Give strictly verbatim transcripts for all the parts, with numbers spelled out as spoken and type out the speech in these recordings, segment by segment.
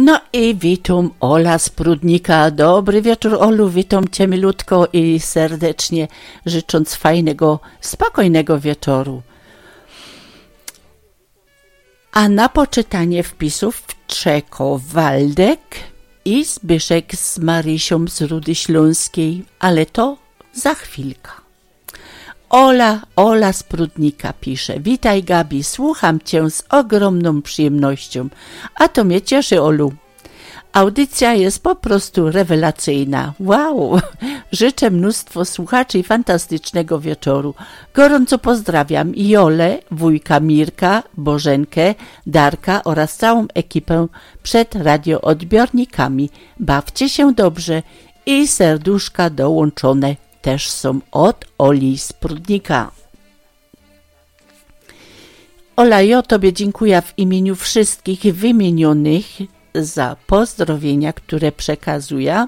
No i witam Ola z Prudnika. Dobry wieczór, Olu, witam cię milutko i serdecznie, życząc fajnego, spokojnego wieczoru. A na poczytanie wpisów czeko Waldek i Zbyszek z Marysią z Rudy Śląskiej, ale to za chwilkę. Ola, Ola z Prudnika pisze: witaj Gabi, słucham cię z ogromną przyjemnością, a to mnie cieszy, Olu. Audycja jest po prostu rewelacyjna. Wow! Życzę mnóstwo słuchaczy i fantastycznego wieczoru. Gorąco pozdrawiam Jolę, wujka Mirka, Bożenkę, Darka oraz całą ekipę przed radioodbiornikami. Bawcie się dobrze i serduszka dołączone też są od Oli z Prudnika. Ola, ja tobie dziękuję w imieniu wszystkich wymienionych za pozdrowienia, które przekazuję.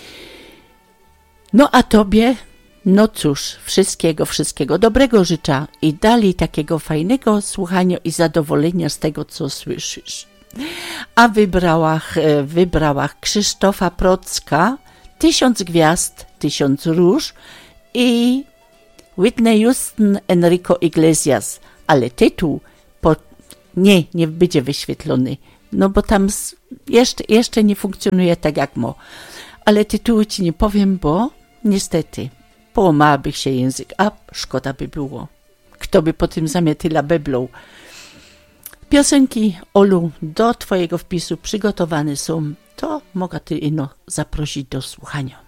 No a tobie, no cóż, wszystkiego, wszystkiego dobrego życzę i dalej takiego fajnego słuchania i zadowolenia z tego, co słyszysz. A wybrałach, wybrałach Krzysztofa Procka, Tysiąc gwiazd, tysiąc róż i Whitney Houston, Enrico Iglesias, ale tytuł po... nie, nie będzie wyświetlony, no bo tam z... jeszcze, jeszcze nie funkcjonuje tak jak mo. Ale tytułu ci nie powiem, bo niestety połamałby się język, a szkoda by było. Kto by po tym zamiast tyle beblął. Piosenki, Olu, do twojego wpisu przygotowane są, to mogę ty ino zaprosić do słuchania.